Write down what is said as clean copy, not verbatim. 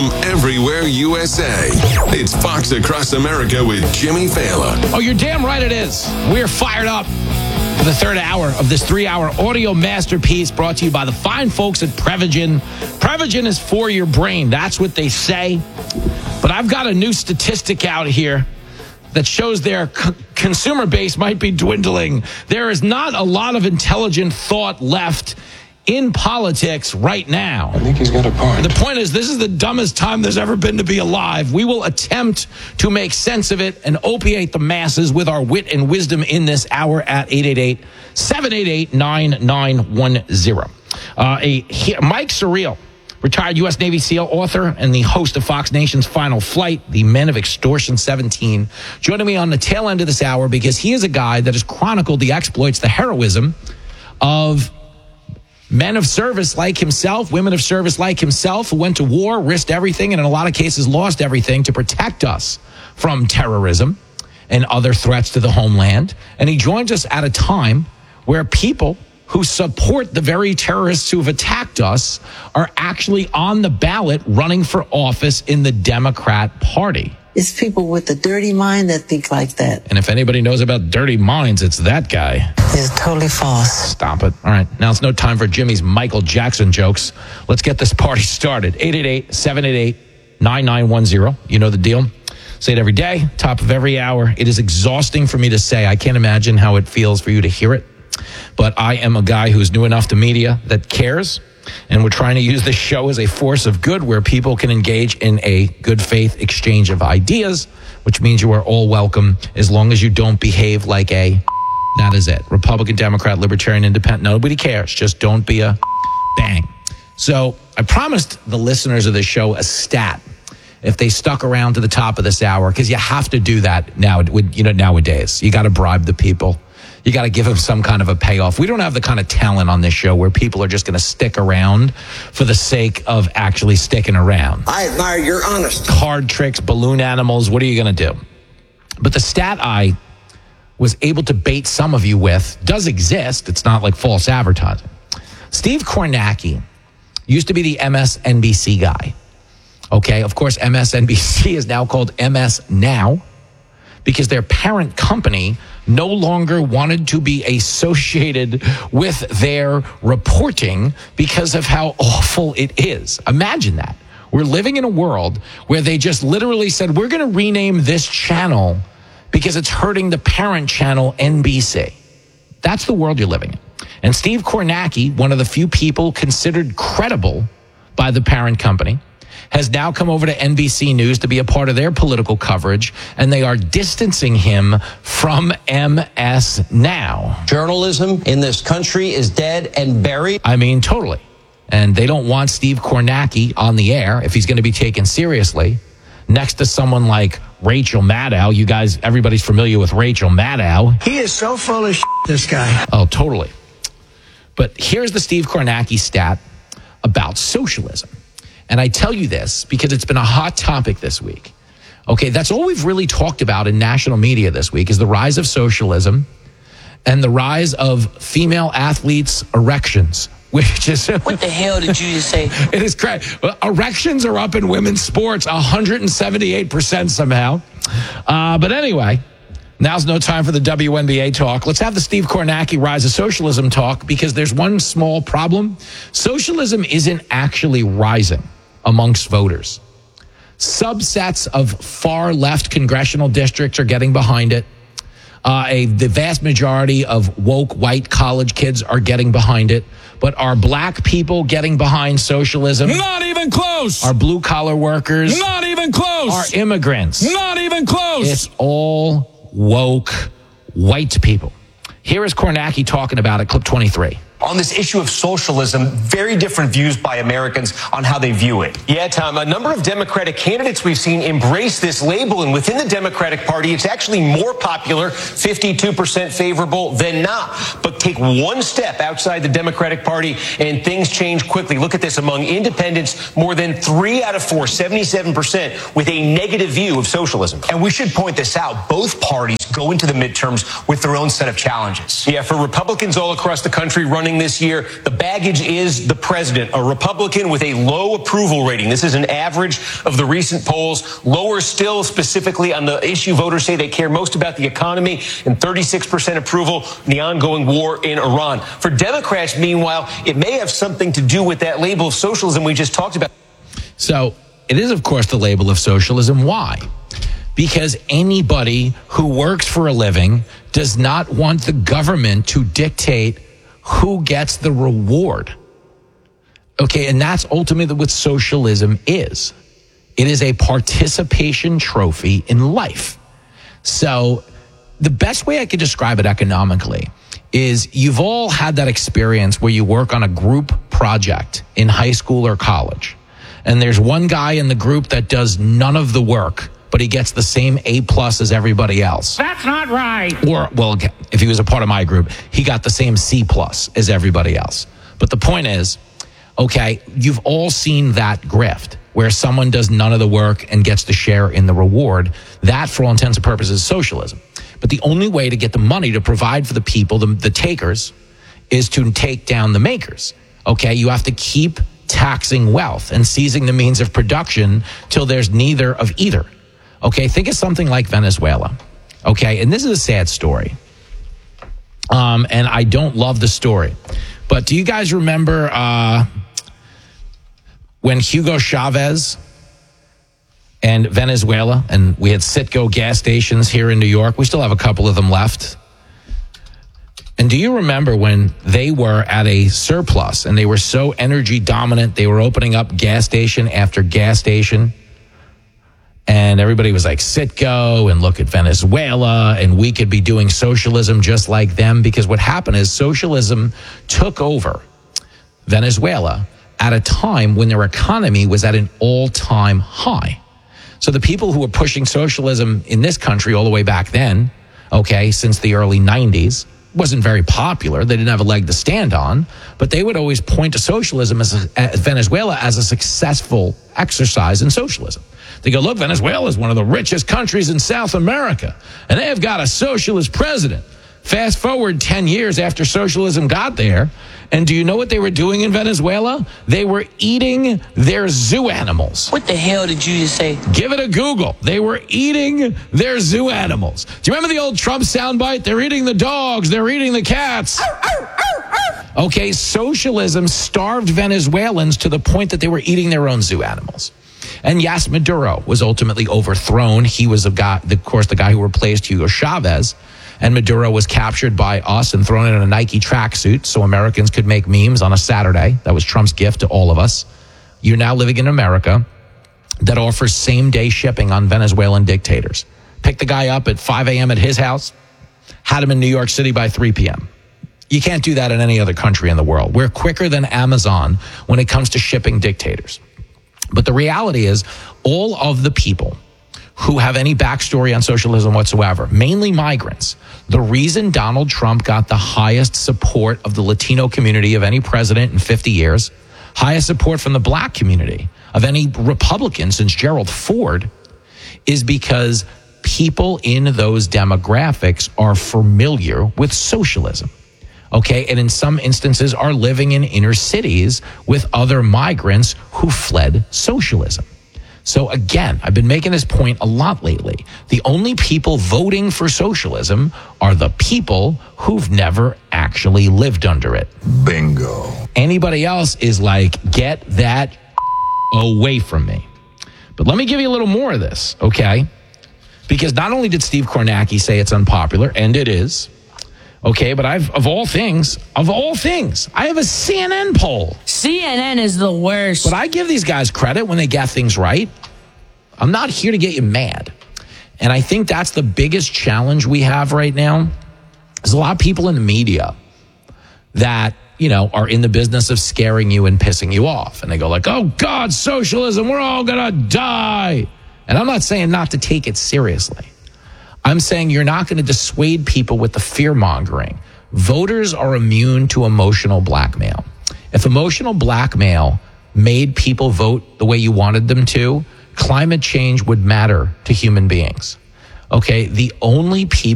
from everywhere USA. It's Fox Across America with Jimmy Fallon. Oh, you're damn right it is. We're fired up for the third hour of this 3-hour audio masterpiece brought to you by the fine folks at Prevagen. Prevagen is for your brain. That's what they say. But I've got a new statistic out here that shows their consumer base might be dwindling. There is not a lot of intelligent thought left in politics right now. I think he's got a point. The point is, this is the dumbest time there's ever been to be alive. We will attempt to make sense of it and opiate the masses with our wit and wisdom in this hour at 888-788-9910. Mike Surreal, retired U.S. Navy SEAL, author, and the host of Fox Nation's Final Flight, The Men of Extortion 17, joining me on the tail end of this hour because he is a guy that has chronicled the exploits, the heroism of men of service like himself, women of service like himself, who went to war, risked everything, and in a lot of cases lost everything to protect us from terrorism and other threats to the homeland. And he joins us at a time where people who support the very terrorists who have attacked us are actually on the ballot running for office in the Democrat Party. It's people with a dirty mind that think like that. And if anybody knows about dirty minds, it's that guy. It's totally false. Stop it. All right. Now it's no time for Jimmy's Michael Jackson jokes. Let's get this party started. 888-788-9910. You know the deal. Say it every day, top of every hour. It is exhausting for me to say. I can't imagine how it feels for you to hear it. But I am a guy who's new enough to media that cares. And we're trying to use this show as a force of good where people can engage in a good faith exchange of ideas, which means you are all welcome as long as you don't behave like a... That is it. Republican, Democrat, Libertarian, Independent. Nobody cares. Just don't be a bang. So I promised the listeners of this show a stat if they stuck around to the top of this hour, because you have to do that now. Nowadays. You got to bribe the people. You got to give them some kind of a payoff. We don't have the kind of talent on this show where people are just going to stick around for the sake of actually sticking around. I admire your honesty. Card tricks, balloon animals, what are you going to do? But the stat I was able to bait some of you with does exist. It's not like false advertising. Steve Kornacki used to be the MSNBC guy. Okay, of course, MSNBC is now called MS Now because their parent company no longer wanted to be associated with their reporting because of how awful it is. Imagine that. We're living in a world where they just literally said, we're going to rename this channel because it's hurting the parent channel, NBC. That's the world you're living in. And Steve Kornacki, one of the few people considered credible by the parent company, has now come over to NBC News to be a part of their political coverage, and they are distancing him from MS Now. Journalism in this country is dead and buried. I mean, totally. And they don't want Steve Kornacki on the air, if he's going to be taken seriously, next to someone like Rachel Maddow. You guys, everybody's familiar with Rachel Maddow. He is so full of shit, this guy. Oh, totally. But here's the Steve Kornacki stat about socialism. And I tell you this because it's been a hot topic this week. Okay, that's all we've really talked about in national media this week is the rise of socialism and the rise of female athletes' erections, which is... What the hell did you just say? It is crazy. Erections are up in women's sports 178% somehow. But anyway, now's no time for the WNBA talk. Let's have the Steve Kornacki rise of socialism talk because there's one small problem. Socialism isn't actually rising amongst voters. Subsets of far left congressional districts are getting behind it. The vast majority of woke white college kids are getting behind it. But are black people getting behind socialism? Not even close. Are blue collar workers? Not even close. Are immigrants? Not even close. It's all woke white people. Here is Kornacki talking about it, clip 23. On this issue of socialism, very different views by Americans on how they view it. Yeah, Tom, a number of Democratic candidates we've seen embrace this label, and within the Democratic Party, it's actually more popular, 52% favorable than not. But take one step outside the Democratic Party, and things change quickly. Look at this. Among independents, more than 3 out of 4, 77%, with a negative view of socialism. And we should point this out. Both parties go into the midterms with their own set of challenges. Yeah, for Republicans all across the country running this year, the baggage is the president, a Republican with a low approval rating. This is an average of the recent polls. Lower still, specifically on the issue voters say they care most about, the economy, and 36% approval in the ongoing war in Iran. For Democrats, meanwhile, it may have something to do with that label of socialism we just talked about. So it is, of course, the label of socialism. Why? Because anybody who works for a living does not want the government to dictate who gets the reward. Okay, and that's ultimately what socialism is. It is a participation trophy in life. So the best way I could describe it economically is you've all had that experience where you work on a group project in high school or college, and there's one guy in the group that does none of the work, but he gets the same A+ as everybody else. That's not right. Or, well, if he was a part of my group, he got the same C+ as everybody else. But the point is, okay, you've all seen that grift where someone does none of the work and gets to share in the reward. That, for all intents and purposes, is socialism. But the only way to get the money to provide for the people, the takers, is to take down the makers. Okay, you have to keep taxing wealth and seizing the means of production till there's neither of either. Okay, think of something like Venezuela. Okay, and this is a sad story. And I don't love the story. But do you guys remember when Hugo Chavez and Venezuela, and we had Citgo gas stations here in New York? We still have a couple of them left. And do you remember when they were at a surplus and they were so energy dominant, they were opening up gas station after gas station? And everybody was like, Citgo, and look at Venezuela, and we could be doing socialism just like them. Because what happened is socialism took over Venezuela at a time when their economy was at an all-time high. So the people who were pushing socialism in this country all the way back then, okay, since the early 90s, wasn't very popular. They didn't have a leg to stand on, but they would always point to socialism as Venezuela as a successful exercise in socialism. They go, look, Venezuela is one of the richest countries in South America, and they have got a socialist president. Fast forward 10 years after socialism got there, and do you know what they were doing in Venezuela? They were eating their zoo animals. What the hell did you just say? Give it a Google. They were eating their zoo animals. Do you remember the old Trump soundbite? They're eating the dogs. They're eating the cats. Okay, socialism starved Venezuelans to the point that they were eating their own zoo animals. And yes, Maduro was ultimately overthrown. He was, of course, the guy who replaced Hugo Chavez. And Maduro was captured by us and thrown in a Nike tracksuit so Americans could make memes on a Saturday. That was Trump's gift to all of us. You're now living in America that offers same-day shipping on Venezuelan dictators. Pick the guy up at 5 a.m. at his house, had him in New York City by 3 p.m. You can't do that in any other country in the world. We're quicker than Amazon when it comes to shipping dictators. But the reality is, all of the people who have any backstory on socialism whatsoever, mainly migrants, the reason Donald Trump got the highest support of the Latino community of any president in 50 years, highest support from the black community of any Republican since Gerald Ford, is because people in those demographics are familiar with socialism. Okay, and in some instances are living in inner cities with other migrants who fled socialism. So again, I've been making this point a lot lately. The only people voting for socialism are the people who've never actually lived under it. Bingo. Anybody else is like, get that away from me. But let me give you a little more of this, okay? Because not only did Steve Kornacki say it's unpopular, and it is, okay, but of all things, I have a CNN poll. CNN is the worst. But I give these guys credit when they get things right. I'm not here to get you mad. And I think that's the biggest challenge we have right now. There's a lot of people in the media that, are in the business of scaring you and pissing you off. And they go like, oh, God, socialism, we're all going to die. And I'm not saying not to take it seriously. I'm saying you're not going to dissuade people with the fear-mongering. Voters are immune to emotional blackmail. If emotional blackmail made people vote the way you wanted them to, climate change would matter to human beings. Okay, the only people